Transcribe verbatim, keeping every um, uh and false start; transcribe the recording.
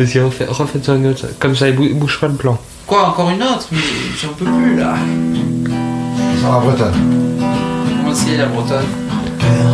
Vas-y, refais, refais-en une autre. Comme ça, il bou- bouge pas le plan. Quoi, encore une autre? Mais j'en peux plus là. Sans la bretonne. Comment c'est la bretonne?